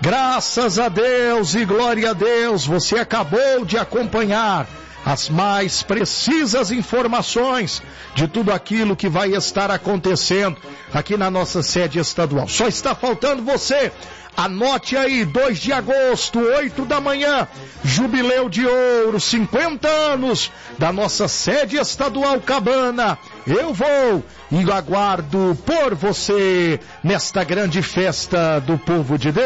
Graças a Deus e glória a Deus, você acabou de acompanhar as mais precisas informações de tudo aquilo que vai estar acontecendo aqui na nossa sede estadual. Só está faltando você. Anote aí, 2 de agosto, 8 da manhã, Jubileu de Ouro, 50 anos da nossa sede estadual Cabana. Eu vou e aguardo por você nesta grande festa do povo de Deus.